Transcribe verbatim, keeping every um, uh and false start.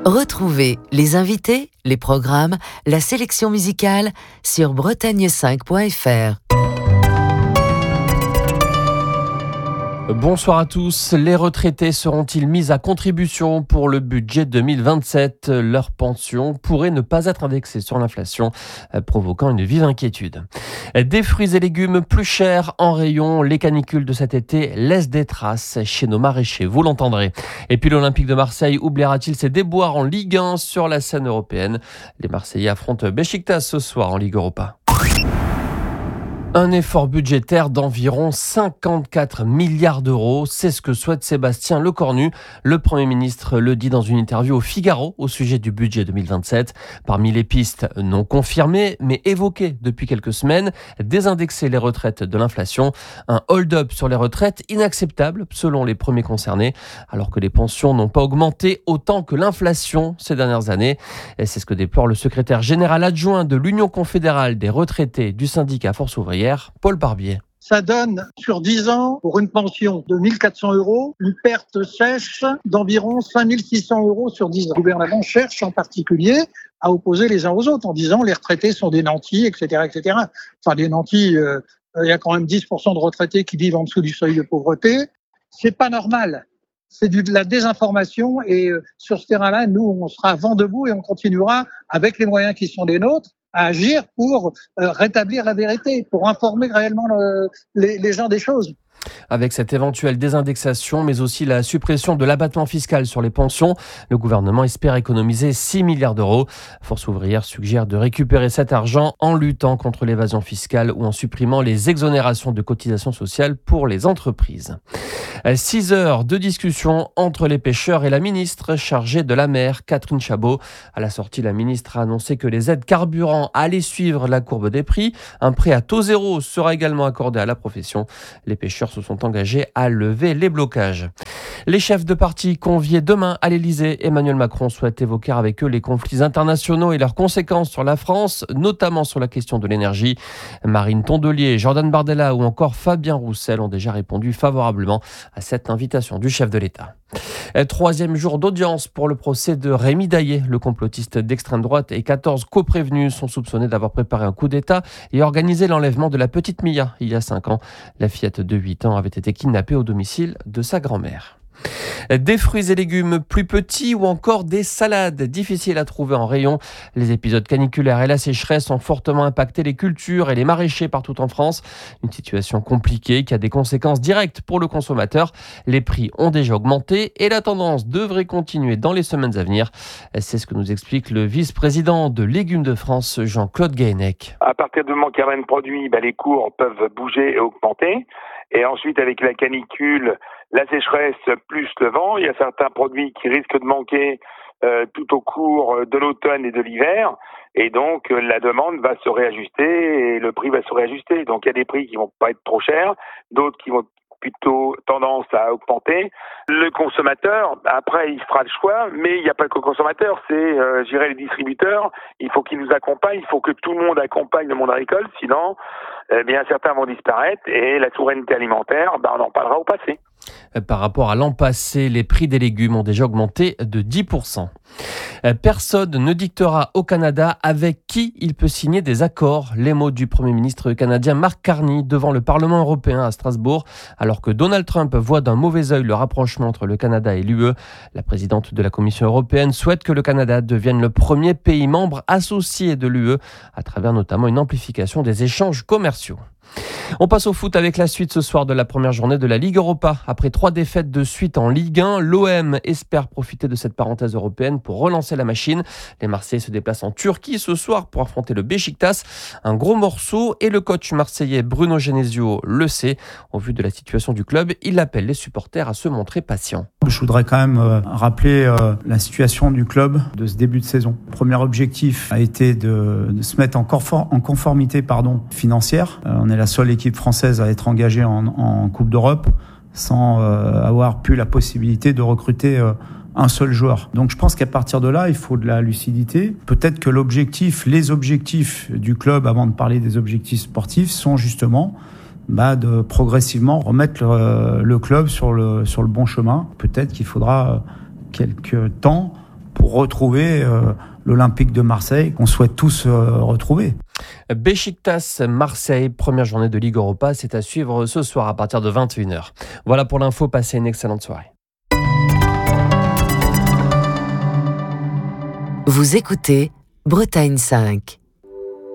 Retrouvez les invités, les programmes, la sélection musicale sur bretagne cinq point f r. Bonsoir à tous. Les retraités seront-ils mis à contribution pour le budget deux mille vingt-sept ? Leur pension pourrait ne pas être indexée sur l'inflation, provoquant une vive inquiétude. Des fruits et légumes plus chers en rayon. Les canicules de cet été laissent des traces chez nos maraîchers, vous l'entendrez. Et puis l'Olympique de Marseille oubliera-t-il ses déboires en Ligue un sur la scène européenne ? Les Marseillais affrontent Beşiktaş ce soir en Ligue Europa. Un effort budgétaire d'environ cinquante-quatre milliards d'euros, c'est ce que souhaite Sébastien Lecornu. Le Premier ministre le dit dans une interview au Figaro au sujet du budget deux mille vingt-sept. Parmi les pistes non confirmées, mais évoquées depuis quelques semaines, désindexer les retraites de l'inflation. Un hold-up sur les retraites inacceptable selon les premiers concernés, alors que les pensions n'ont pas augmenté autant que l'inflation ces dernières années. Et c'est ce que déplore le secrétaire général adjoint de l'Union confédérale des retraités du syndicat Force ouvrière, Paul Barbier. Ça donne sur dix ans, pour une pension de mille quatre cents euros, une perte sèche d'environ cinq mille six cents euros sur dix ans. Le gouvernement cherche en particulier à opposer les uns aux autres en disant les retraités sont des nantis, et cetera, et cetera. Enfin, des nantis, euh, il y a quand même dix pour cent de retraités qui vivent en dessous du seuil de pauvreté. C'est pas normal. C'est de la désinformation et euh, sur ce terrain-là, nous, on sera vent debout et on continuera avec les moyens qui sont les nôtres à agir pour euh, rétablir la vérité, pour informer réellement le, les, les gens des choses. Avec cette éventuelle désindexation, mais aussi la suppression de l'abattement fiscal sur les pensions, le gouvernement espère économiser six milliards d'euros. Force ouvrière suggère de récupérer cet argent en luttant contre l'évasion fiscale ou en supprimant les exonérations de cotisations sociales pour les entreprises. Six heures de discussion entre les pêcheurs et la ministre chargée de la mer, Catherine Chabot. À la sortie, la ministre a annoncé que les aides carburant allaient suivre la courbe des prix. Un prêt à taux zéro sera également accordé à la profession. Les pêcheurs se sont engagés à lever les blocages. Les chefs de parti conviés demain à l'Elysée, Emmanuel Macron souhaite évoquer avec eux les conflits internationaux et leurs conséquences sur la France, notamment sur la question de l'énergie. Marine Tondelier, Jordan Bardella ou encore Fabien Roussel ont déjà répondu favorablement à cette invitation du chef de l'État. Troisième jour d'audience pour le procès de Rémi Daillé. Le complotiste d'extrême droite et quatorze coprévenus sont soupçonnés d'avoir préparé un coup d'État et organisé l'enlèvement de la petite Mia il y a cinq ans. La fillette de huit ans avait été kidnappée au domicile de sa grand-mère. Des fruits et légumes plus petits ou encore des salades difficiles à trouver en rayon. Les épisodes caniculaires et la sécheresse ont fortement impacté les cultures et les maraîchers partout en France. Une situation compliquée qui a des conséquences directes pour le consommateur. Les prix ont déjà augmenté et la tendance devrait continuer dans les semaines à venir. C'est ce que nous explique le vice-président de Légumes de France, Jean-Claude Gahenec. À partir du moment qu'il y a un produit, ben les cours peuvent bouger et augmenter. Et ensuite, avec la canicule, la sécheresse plus le vent, il y a certains produits qui risquent de manquer euh, tout au cours de l'automne et de l'hiver. Et donc, euh, la demande va se réajuster et le prix va se réajuster. Donc, il y a des prix qui vont pas être trop chers, d'autres qui vont plutôt tendance à augmenter. Le consommateur, après, il fera le choix, mais il n'y a pas que le consommateur, c'est, euh, je dirais, les distributeurs. Il faut qu'ils nous accompagnent, il faut que tout le monde accompagne le monde agricole, sinon, eh bien, certains vont disparaître et la souveraineté alimentaire, ben, on en parlera au passé. Par rapport à l'an passé, les prix des légumes ont déjà augmenté de dix pour cent. Personne ne dictera au Canada avec qui il peut signer des accords. Les mots du Premier ministre canadien Mark Carney devant le Parlement européen à Strasbourg, alors que Donald Trump voit d'un mauvais œil le rapprochement entre le Canada et l'U E. La présidente de la Commission européenne souhaite que le Canada devienne le premier pays membre associé de l'U E, à travers notamment une amplification des échanges commerciaux. On passe au foot avec la suite ce soir de la première journée de la Ligue Europa. Après trois défaites de suite en Ligue un, l'O M espère profiter de cette parenthèse européenne pour relancer la machine. Les Marseillais se déplacent en Turquie ce soir pour affronter le Beşiktaş. Un gros morceau et le coach marseillais Bruno Genesio le sait. Au vu de la situation du club, il appelle les supporters à se montrer patients. Je voudrais quand même euh, rappeler euh, la situation du club de ce début de saison. Le premier objectif a été de, de se mettre en, conform- en conformité pardon, financière. Euh, on est la seule équipe française à être engagée en, en Coupe d'Europe sans euh, avoir pu la possibilité de recruter euh, un seul joueur. Donc je pense qu'à partir de là, il faut de la lucidité. Peut-être que l'objectif, les objectifs du club, avant de parler des objectifs sportifs, sont justement bah, de progressivement remettre le, le club sur le, sur le bon chemin. Peut-être qu'il faudra quelques temps pour retrouver euh, l'Olympique de Marseille qu'on souhaite tous euh, retrouver. Beşiktaş Marseille, première journée de Ligue Europa, c'est à suivre ce soir à partir de vingt et une heures. Voilà pour l'info, passez une excellente soirée. Vous écoutez Bretagne cinq.